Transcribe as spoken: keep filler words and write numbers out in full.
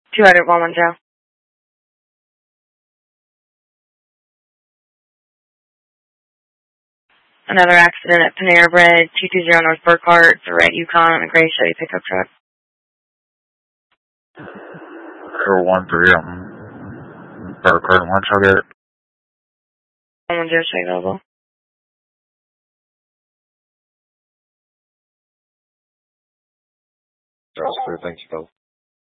two hundred one one zero. Another accident at Panera Bread, two two zero North Burkhart. It's a red Yukon and a gray Chevy pickup truck. zero one three, um, Burkhart, one target. one one zero, Chevy available. That's clear, thank you, fellas.